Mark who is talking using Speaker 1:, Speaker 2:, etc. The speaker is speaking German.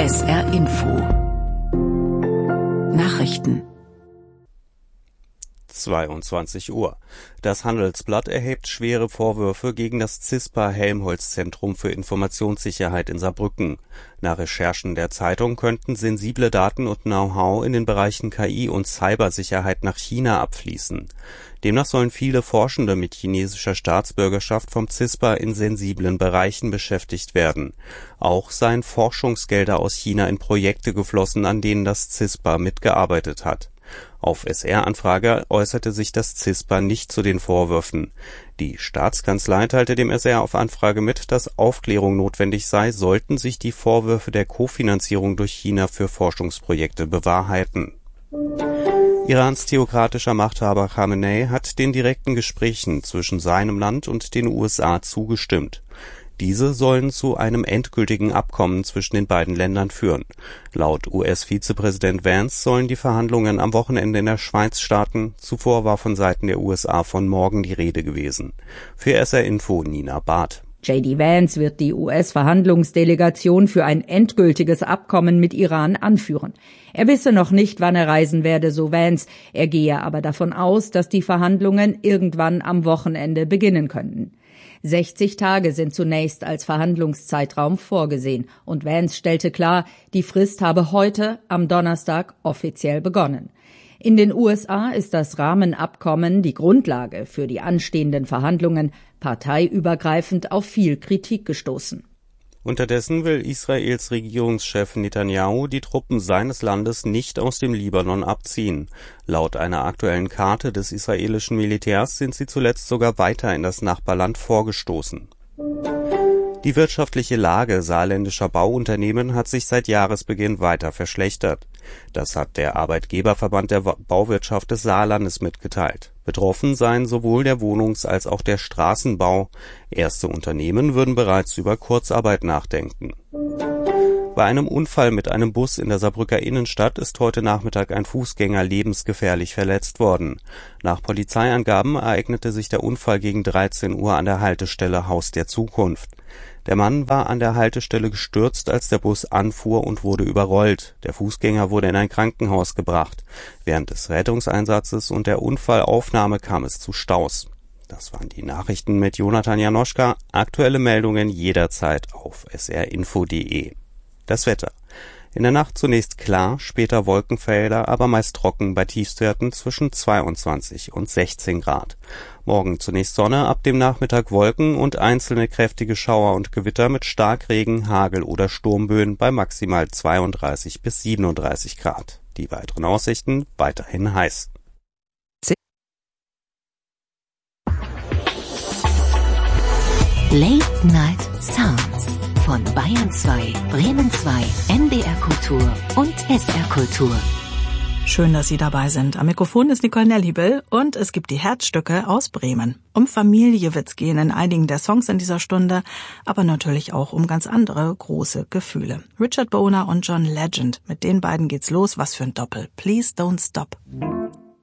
Speaker 1: SR Info Nachrichten
Speaker 2: 22 Uhr. Das Handelsblatt erhebt schwere Vorwürfe gegen das CISPA-Helmholtz-Zentrum für Informationssicherheit in Saarbrücken. Nach Recherchen der Zeitung könnten sensible Daten und Know-how in den Bereichen KI und Cybersicherheit nach China abfließen. Demnach sollen viele Forschende mit chinesischer Staatsbürgerschaft vom CISPA in sensiblen Bereichen beschäftigt werden. Auch seien Forschungsgelder aus China in Projekte geflossen, an denen das CISPA mitgearbeitet hat. Auf SR-Anfrage äußerte sich das CISPA nicht zu den Vorwürfen. Die Staatskanzlei teilte dem SR auf Anfrage mit, dass Aufklärung notwendig sei, sollten sich die Vorwürfe der Kofinanzierung durch China für Forschungsprojekte bewahrheiten. Irans theokratischer Machthaber Khamenei hat den direkten Gesprächen zwischen seinem Land und den USA zugestimmt. Diese sollen zu einem endgültigen Abkommen zwischen den beiden Ländern führen. Laut US-Vizepräsident Vance sollen die Verhandlungen am Wochenende in der Schweiz starten. Zuvor war von Seiten der USA von morgen die Rede gewesen. Für SR Info Nina Barth.
Speaker 3: J.D. Vance wird die US-Verhandlungsdelegation für ein endgültiges Abkommen mit Iran anführen. Er wisse noch nicht, wann er reisen werde, so Vance. Er gehe aber davon aus, dass die Verhandlungen irgendwann am Wochenende beginnen könnten. 60 Tage sind zunächst als Verhandlungszeitraum vorgesehen und Vance stellte klar, die Frist habe heute, am Donnerstag, offiziell begonnen. In den USA ist das Rahmenabkommen die Grundlage für die anstehenden Verhandlungen, parteiübergreifend auf viel Kritik gestoßen.
Speaker 2: Unterdessen will Israels Regierungschef Netanyahu die Truppen seines Landes nicht aus dem Libanon abziehen. Laut einer aktuellen Karte des israelischen Militärs sind sie zuletzt sogar weiter in das Nachbarland vorgestoßen. Die wirtschaftliche Lage saarländischer Bauunternehmen hat sich seit Jahresbeginn weiter verschlechtert. Das hat der Arbeitgeberverband der Bauwirtschaft des Saarlandes mitgeteilt. Betroffen seien sowohl der Wohnungs- als auch der Straßenbau. Erste Unternehmen würden bereits über Kurzarbeit nachdenken. Bei einem Unfall mit einem Bus in der Saarbrücker Innenstadt ist heute Nachmittag ein Fußgänger lebensgefährlich verletzt worden. Nach Polizeiangaben ereignete sich der Unfall gegen 13 Uhr an der Haltestelle Haus der Zukunft. Der Mann war an der Haltestelle gestürzt, als der Bus anfuhr und wurde überrollt. Der Fußgänger wurde in ein Krankenhaus gebracht. Während des Rettungseinsatzes und der Unfallaufnahme kam es zu Staus. Das waren die Nachrichten mit Jonathan Janoschka. Aktuelle Meldungen jederzeit auf srinfo.de. Das Wetter. In der Nacht zunächst klar, später Wolkenfelder, aber meist trocken bei Tiefstwerten zwischen 22 und 16 Grad. Morgen zunächst Sonne, ab dem Nachmittag Wolken und einzelne kräftige Schauer und Gewitter mit Starkregen, Hagel oder Sturmböen bei maximal 32 bis 37 Grad. Die weiteren Aussichten weiterhin heiß.
Speaker 1: Late Night Sounds von Bayern 2, Bremen 2, NDR Kultur und SR Kultur.
Speaker 4: Schön, dass Sie dabei sind. Am Mikrofon ist Nicole Nelhibel und es gibt die Herzstücke aus Bremen. Um Familie wird's gehen in einigen der Songs in dieser Stunde, aber natürlich auch um ganz andere große Gefühle. Richard Boner und John Legend, mit den beiden geht's los. Was für ein Doppel. Please Don't Stop.